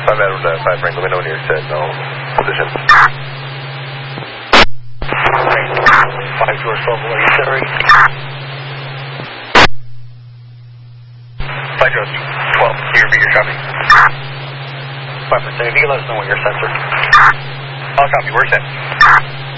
Edward 5 Frank, let me know when you're set. No position. 5 George Bravo, are you set already? 5 George 12, here, your copy. 5%, if you can let us know when you're set, sir. I'll copy, we're set.